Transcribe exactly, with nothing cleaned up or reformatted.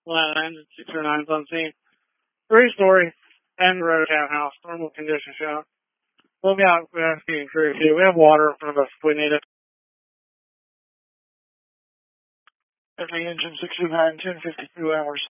Flatland, six oh nine on scene. Three-story end road townhouse, normal condition show. We'll be out with rescue and crew too. We have water in front of us if we need it. Every engine six oh nine, ten fifty-two hours.